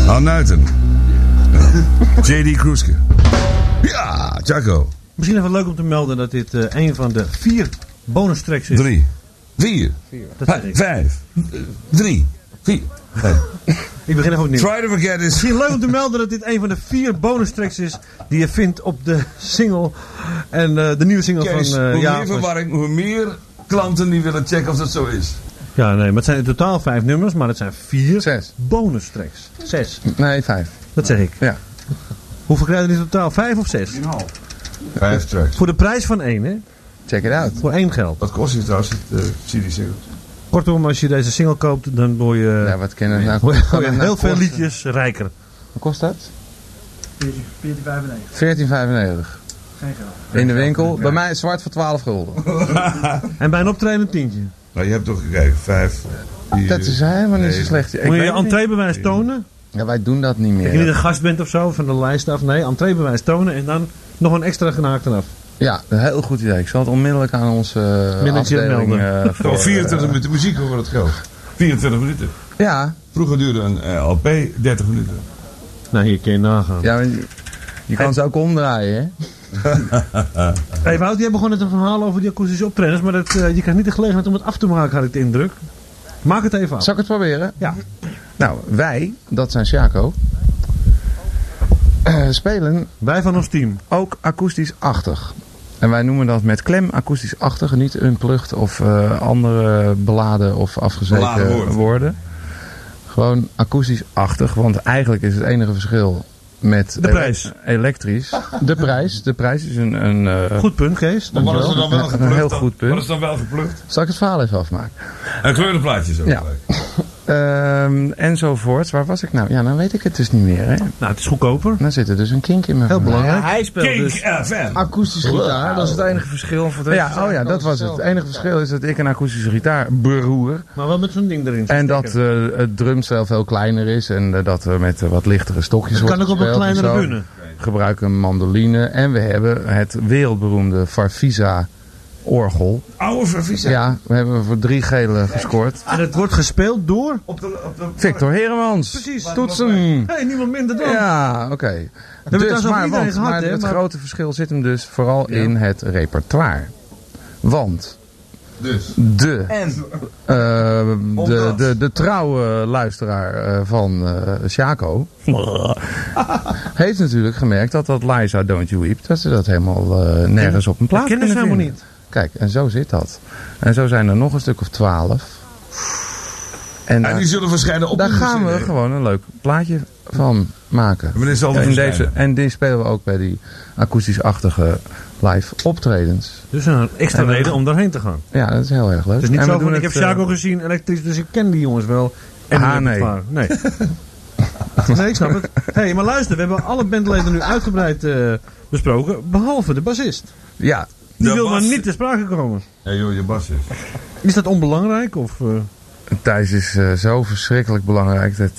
Al Nuiten. J.D. Kroeske. Ja, Chaco. Misschien even leuk om te melden dat dit een van de 4 bonus tracks is. 3, 4, 5, 3, 4. Ik begin even opnieuw. Try to forget is... Misschien leuk om te melden dat dit een van de 4 bonus tracks is die je vindt op de single. En de nieuwe single Kees, van hoe meer verwarring, hoe meer klanten die willen checken of dat zo is. Ja, nee, maar het zijn in totaal 5 nummers, maar het zijn 4 6. bonus tracks. 6. Nee, 5. Dat zeg ik. Ja. Hoeveel krijgen er in totaal? 5 of 6? 5 tracks. Voor de prijs van 1, hè? Check it out. Voor 1 geld. Wat kost die trouwens, de CD-single? Kortom, als je deze single koopt, dan word je, Ja, wat kennen we nou? word je Kan het nou heel veel kosten? liedjes rijker. Wat kost dat? 14,95. 14,95. Geen geld. In de winkel. Bij mij is zwart voor 12 gulden. En bij een optreden een tientje. Nou, je hebt toch gekeken, 5. Dat is helemaal niet zo slecht. Ik Moet je weet je het niet. entreebewijs tonen? Ja, wij doen dat niet Dat je niet meer. een gast bent of zo van de lijst af. Nee, entreebewijs tonen en dan nog een extra genaakt eraf. Ja, een heel goed idee. Ik zal het onmiddellijk aan onze Manager afdeling melden. Gewoon 24 minuten muziek over het geld. 24 minuten. Ja, Vroeger duurde een LP 30 minuten. Nou, hier kun je nagaan. ja, je kan ze ook omdraaien, hè? Hey Wout, jij begon net een verhaal over die akoestische optredens, maar dat, je krijgt niet de gelegenheid om het af te maken, had ik de indruk. Maak het even af. Zal ik het proberen? Ja. Nou, wij, dat zijn Chaco, spelen Wij van ons team. ook akoestisch-achtig. En wij noemen dat met klem akoestisch-achtig, niet unplugged of andere beladen of afgezeken Beladen woorden. Gewoon akoestisch-achtig, want eigenlijk is het enige verschil met De prijs. elektrisch. De prijs is een Goed punt, Kees. Maar wat is er dan wel Een geplukt? heel goed punt. Wat is dan wel geplukt? Zal ik het verhaal even afmaken? Een kleurenplaatje zo. Ja. Enzovoorts. Waar was ik nou? Ja, nou weet ik het dus niet meer. Hè? Nou, het is goedkoper. Nou zit er dus een kink in mijn Heel verhaal. belangrijk. Hij speelt Kink dus FM. akoestische gitaar. Dat is het enige verschil. Voor de rest Ja, oh ja, dat was het. Het enige verschil is dat ik een akoestische gitaar beroer. Maar wel met zo'n ding erin. En dat het drumstel veel kleiner is. En dat we met wat lichtere stokjes Het kan ook wordt op een gespeeld en kleinere zo. bühne. Gebruiken een mandoline. En we hebben het wereldberoemde Farfisa orgel. Oude Vervisa. Ja, we hebben voor 3 gele gescoord. En het wordt gespeeld door... Op de Victor Heremans. Precies. Toetsen. Hey, niemand minder dan. Ja, oké. hebben het daar zo maar, niet tegen gehad, hè, het maar- grote verschil zit hem dus vooral in het repertoire. Want Dus. de trouwe luisteraar van Chaco heeft natuurlijk gemerkt dat Liza Don't You Weep, dat ze dat helemaal nergens op een plaat Dat kennen ze kunnen helemaal vinden. niet. Kijk, en zo zit dat. En zo zijn er nog een stuk of 12. En die zullen verschijnen op daar de gaan we CD. gewoon een leuk plaatje van maken. Wanneer zal het In verschijnen? deze, en die spelen we ook bij die akoestisch-achtige live optredens. Dus een extra En, reden om daarheen te gaan. Ja, dat is heel erg leuk. Het is niet En we zo doen van, ik heb het, Chaco gezien, elektrisch, dus ik ken die jongens wel. En Ah, die nee. repertoire. Nee. Nee, ik snap het. Hey, maar luister, we hebben alle bandleden nu uitgebreid besproken, behalve de bassist. Ja, Die De wil maar bas- niet ter sprake komen. Ja joh, je bas is. Is dat onbelangrijk? Of, Thijs is zo verschrikkelijk belangrijk. Dat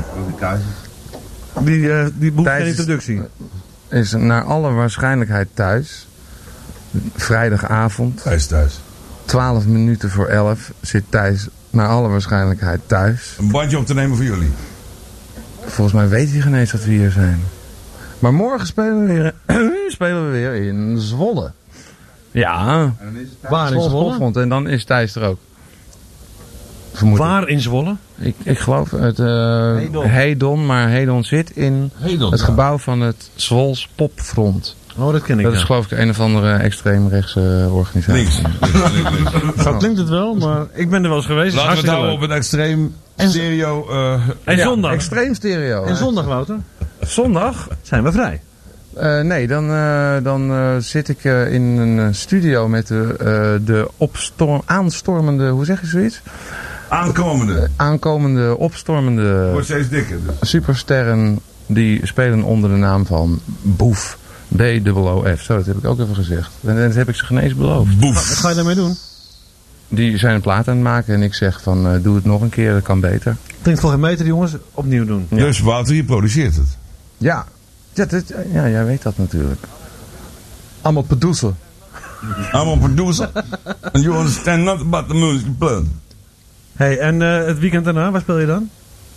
die behoeft Thijs geen is- introductie. is naar alle waarschijnlijkheid thuis. Vrijdagavond, Hij is thuis. 12 minuten voor 11, zit Thijs naar alle waarschijnlijkheid thuis. Een bandje op te nemen voor jullie. Volgens mij weet hij geen eens dat we hier zijn. Maar morgen spelen we weer in Zwolle. Ja, Waar in Zwolle Zwolle? Popfront. En dan is Thijs er ook. Vermoed ik. Waar in Zwolle? Ik geloof het Hedon, maar Hedon zit in Hedon, het ja. gebouw van het Zwols Popfront. Oh, dat ken ik. Dat ja. is geloof ik een of andere extreemrechtse organisatie. Links. Zo klinkt het wel, maar ik ben er wel eens geweest. Laten we het Hartstikke houden leuk. op een extreem stereo. En zondag? Extreem stereo. En zondag, Wouter? Zondag? Zijn we vrij? Nee, dan zit ik in een studio met de aanstormende, hoe zeg je zoiets? Aankomende, opstormende Wordt steeds dikker. Dus. supersterren die spelen onder de naam van Boef. B-O-O-F. Zo, dat heb ik ook even gezegd. En dat heb ik ze geen eens beloofd. Wat ga je daarmee doen? Die zijn een plaat aan het maken en ik zeg van doe het nog een keer, dat kan beter. Drinkt voor geen meter, die jongens. Opnieuw doen. Ja. Dus Wouter, je produceert het. Ja. Ja, jij weet dat natuurlijk. Allemaal producer. I'm a producer. And you understand nothing about the music plan. Hey, en het weekend daarna, waar speel je dan?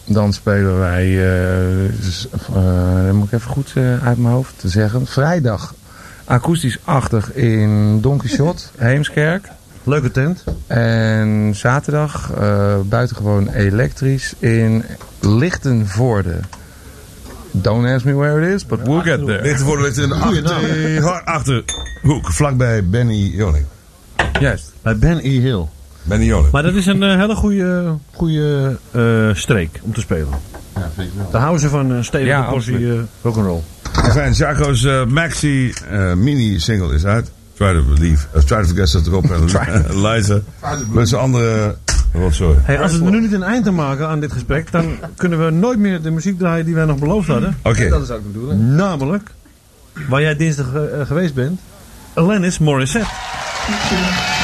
Dan spelen wij, dat moet ik even goed uit mijn hoofd te zeggen, vrijdag akoestisch-achtig in Don Quixote, Heemskerk. Leuke tent. En zaterdag buitengewoon elektrisch in Lichtenvoorde. Don't ask me where it is, but we'll get there. Lichtenvoorde ligt in de achterhoek, vlakbij Benny Joling. Juist. Bij Ben E. Hill. Benny Joling. Maar dat is een hele goede streek om te spelen. Ja, vind ik wel. Daar houden ze van een stevige portie rock'n'roll. Fijn, Jaco's maxi mini-single is uit. Try to Forget staat erop en Liza. Met zijn andere rotzooi. Hey, als we nu niet een eind te maken aan dit gesprek, dan kunnen we nooit meer de muziek draaien die wij nog beloofd hadden. Oké. Dat is ook de bedoeling. Namelijk, waar jij dinsdag geweest bent, Alanis Morissette.